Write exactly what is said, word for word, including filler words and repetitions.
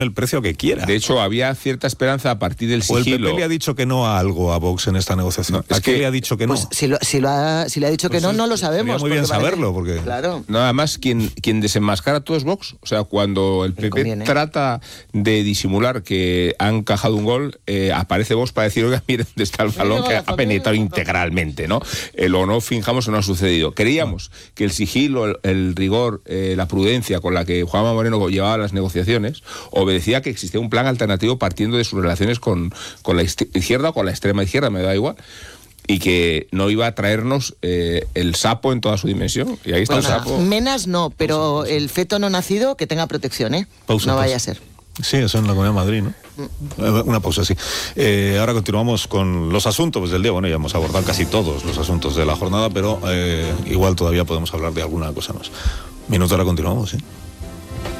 el precio que quiera. De hecho, había cierta esperanza a partir del sigilo. O el P P le ha dicho que no a algo a Vox en esta negociación. No, ¿A es qué que, le ha dicho que no? Pues si, lo, si, lo ha, si le ha dicho Pues que no, no lo sería sabemos. muy bien porque saberlo, parece- porque... Claro. Nada más, quien, quien desenmascara todo es Vox. O sea, cuando el Le P P conviene. trata de disimular que han encajado un gol, eh, aparece Vox para decir, oiga, miren dónde está el balón que ha penetrado integralmente, ¿no? Eh, lo no finjamos que no ha sucedido. Creíamos que el sigilo, el, el rigor, eh, la prudencia con la que Juanma Moreno llevaba las negociaciones obedecía que existía un plan alternativo partiendo de sus relaciones con, con la izquierda o con la extrema izquierda, me da igual, y que no iba a traernos eh, el sapo en toda su dimensión. Y ahí está Pues el nada, sapo. menas no, pero el feto no nacido que tenga protección, ¿eh? Pausa, no pausa. vaya a ser. Sí, eso en la Comunidad de Madrid, ¿no? Eh, Una pausa, sí. Eh, ahora continuamos con los asuntos del día. Bueno, ya hemos abordado casi todos los asuntos de la jornada, pero eh, igual todavía podemos hablar de alguna cosa más. Minuto, ahora continuamos, ¿sí?